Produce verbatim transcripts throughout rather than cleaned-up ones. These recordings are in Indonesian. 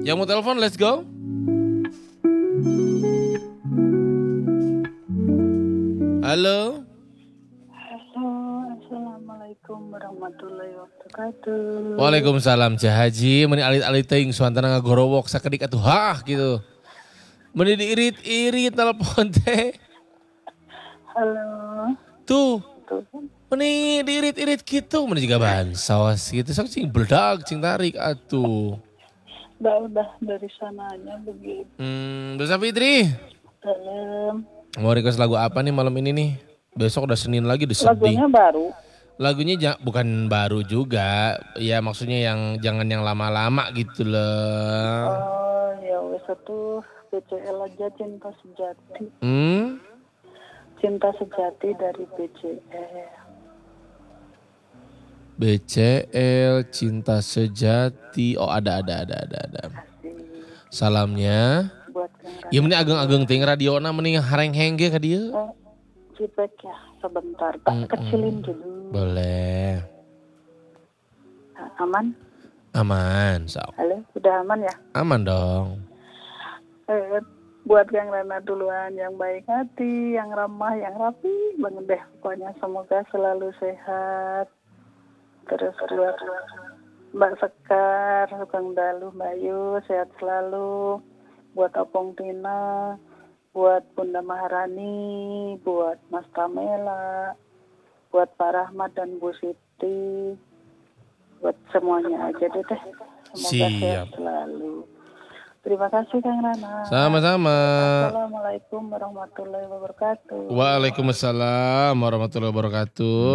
Yang mau telepon, let's go. Halo. Halo, assalamualaikum warahmatullahi wabarakatuh. Waalaikumsalam Cah Haji. Meni alit-alit teuing suantana ngagorowok sakedik atuh hah gitu. Meni diirit-irit telepon teh. Halo. Tuh. Tuh. Meni diirit-irit gitu, meni juga bansos gitu. Sok cing bledag, cing tarik atuh. Udah udah dari sananya begitu. Hmm, Dosa Fitri. Dalam. Mau request lagu apa nih malam ini nih? Besok udah Senin lagi udah sedih. Lagunya baru. Lagunya ja- bukan baru juga. Ya maksudnya yang jangan yang lama-lama gitu loh. Oh ya wes itu B C L aja Cinta Sejati. Hmm? Cinta Sejati dari B C L. B C L Cinta Sejati. Oh ada ada ada ada ada. Salamnya. Buat Kang Ya mending ageng-ageng ting radiona mending hareng hengge ka dieu. Oh, feedback ya sebentar. Tak Mm-mm. kecilin dulu. Boleh. Nah, aman? Aman, so. Halo, udah aman ya? Aman dong. Eh, buat Kang Rana duluan yang baik hati, yang ramah, yang rapi banget deh pokoknya, semoga selalu sehat. Terus buat Mbak Sekar, Kang Dalu, Mbak Yu, sehat selalu. Buat Opong Tina, buat Bunda Maharani, buat Mas Kamela, buat Pak Rahmat dan Bu Siti, buat semuanya aja deh. Semoga Siap. sehat selalu. Terima kasih Kang Rana. Sama-sama. Assalamualaikum warahmatullahi wabarakatuh. Waalaikumsalam warahmatullahi wabarakatuh.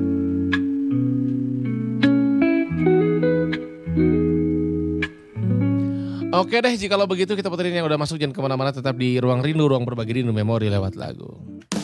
Oke deh, jika begitu kita puterin yang udah masuk, jangan kemana-mana, tetap di Ruang Rindu, ruang berbagi rindu memori lewat lagu.